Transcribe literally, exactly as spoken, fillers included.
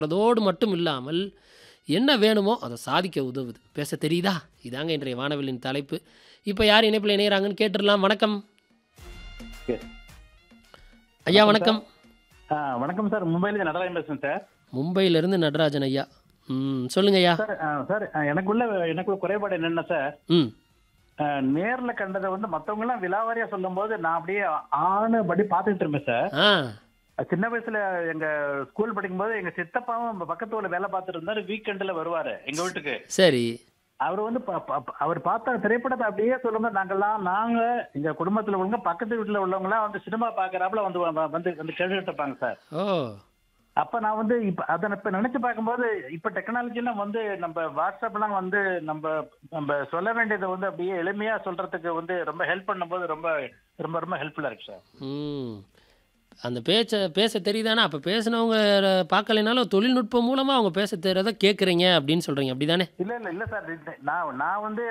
அதோடு மட்டும் இல்லாமல் என்ன வேணுமோ அதை சாதிக்க உதவுது. பேச தெரியுதா? இதாங்க இன்றைய வானவில்லின் தலைப்பு. இப்போ யார் இணைப்பில் இணையறாங்கன்னு கேட்டுடலாம். வணக்கம் எஸ். ஐயா. வணக்கம் சார். வணக்கம். ஆ, வணக்கம் சார். மும்பையிலேருந்து நடராஜன் பேசுறேன் சார். மும்பையிலிருந்து நடராஜன் ஐயா. ம் சொல்லுங்க ஐயா. சார் ஆ, சார் ஆ, எனக்குள்ள எனக்குள்ள குறைபாடு என்னன்னா சார், ம் ஆ, நேர்ல கண்டதை வந்து மத்தவங்க எல்லாம் விலாவாரியா சொல்லும்போது நான் அப்படியே ஆணு படி பார்த்துக்கிட்டு இருப்பேன் சார். ஆ சின்ன வயசுல எங்க ஸ்கூல் படிக்கும்போது எங்க சித்தப்பாவும் பக்கத்து ஊர்ல வேலை பார்த்துட்டு இருந்தாரு. வீக்கெண்ட்ல வருவாரு எங்க வீட்டுக்கு. சரி. அவர் வந்து ப- ப- அவர் பார்த்த திரைப்படத்தை அப்படியே சொல்லும்போது நாங்கெல்லாம் நாங்க எங்க குடும்பத்துல உள்ளவங்க பக்கத்து வீட்டுல உள்ளவங்க எல்லாம் வந்து சினிமா பாக்குறாப்புல வந்து வ- வந்து வந்து கேட்டுட்டு இருப்பாங்க சார். ஓ அப்ப நான் வந்து இப்ப அதை இப்ப நினைச்சு பார்க்கும்போது இப்ப டெக்னாலஜி எல்லாம் வந்து நம்ம வாட்ஸ்அப் எல்லாம் வந்து நம்ம நம்ம சொல்ல வேண்டியதை வந்து அப்படியே எளிமையா சொல்றதுக்கு வந்து ரொம்ப ஹெல்ப் பண்ணும்போது ரொம்ப ரொம்ப ரொம்ப ஹெல்ப்ஃபுல்லா இருக்கு சார். ம் அந்த பேச்ச பேச தெரியுதானா? அப்போ பேசினவங்க பார்க்கலைனாலும் தொழில்நுட்பம் மூலமாக அவங்க பேச தெரியாத கேட்குறீங்க அப்படின்னு சொல்கிறீங்க. அப்படி தானே? இல்ல இல்ல இல்ல சார். இது- நான் நான் வந்து